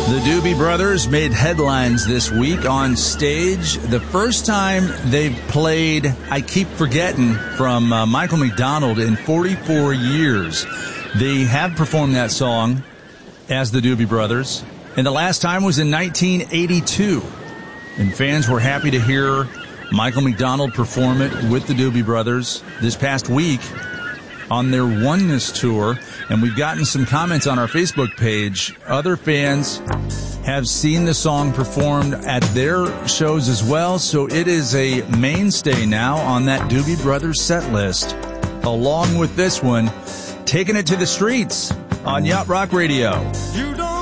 The Doobie Brothers made headlines this week on stage. The first time they've played I Keep Forgetting from Michael McDonald in 44 years. They have performed that song as the Doobie Brothers, and the last time was in 1982. And fans were happy to hear Michael McDonald perform it with the Doobie Brothers this past week on their Oneness tour. And we've gotten some comments on our Facebook page. Other fans have seen the song performed at their shows as well, so it is a mainstay now on that Doobie Brothers set list, along with this one, Taking It to the Streets on Yacht Rock Radio.